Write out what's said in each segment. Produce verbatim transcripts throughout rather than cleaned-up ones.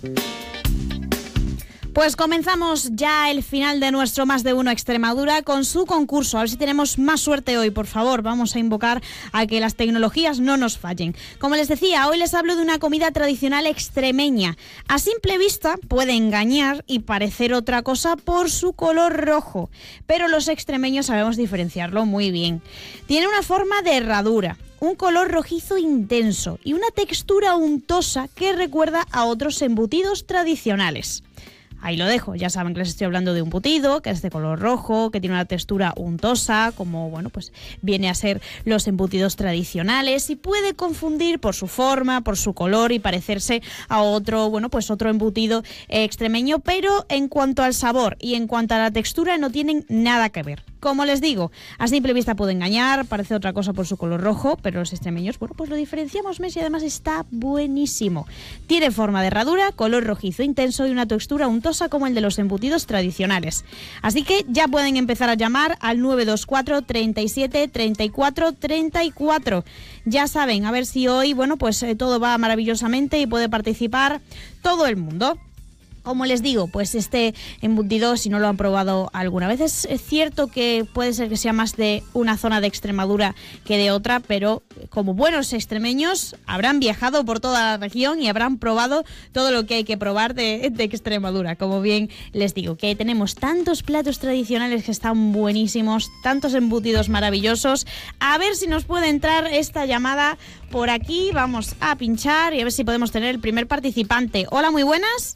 Pues comenzamos ya el final de nuestro Más de Uno Extremadura con su concurso. A ver si tenemos más suerte hoy, por favor. Vamos a invocar a que las tecnologías no nos fallen. Como les decía, hoy les hablo de una comida tradicional extremeña. A simple vista puede engañar y parecer otra cosa por su color rojo, pero los extremeños sabemos diferenciarlo muy bien. Tiene una forma de herradura, un color rojizo intenso y una textura untosa que recuerda a otros embutidos tradicionales. Ahí lo dejo, ya saben que les estoy hablando de un embutido, que es de color rojo, que tiene una textura untosa, como bueno, pues viene a ser los embutidos tradicionales, y puede confundir por su forma, por su color y parecerse a otro, bueno, pues otro embutido extremeño, pero en cuanto al sabor y en cuanto a la textura no tienen nada que ver. Como les digo, a simple vista puede engañar, parece otra cosa por su color rojo, pero los extremeños, bueno, pues lo diferenciamos más y además está buenísimo. Tiene forma de herradura, color rojizo intenso y una textura untosa como el de los embutidos tradicionales. Así que ya pueden empezar a llamar al nueve dos cuatro, treinta y siete, treinta y cuatro, treinta y cuatro. Ya saben, a ver si hoy, bueno, pues eh, todo va maravillosamente y puede participar todo el mundo. Como les digo, pues este embutido, si no lo han probado alguna vez, es, es cierto que puede ser que sea más de una zona de Extremadura que de otra, pero como buenos extremeños habrán viajado por toda la región y habrán probado todo lo que hay que probar de, de Extremadura. Como bien les digo, que tenemos tantos platos tradicionales que están buenísimos, tantos embutidos maravillosos. A ver si nos puede entrar esta llamada por aquí. Vamos a pinchar y a ver si podemos tener el primer participante. Hola, muy buenas.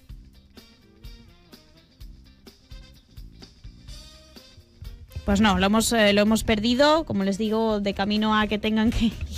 Pues no, lo hemos, eh, lo hemos perdido, como les digo, de camino a que tengan que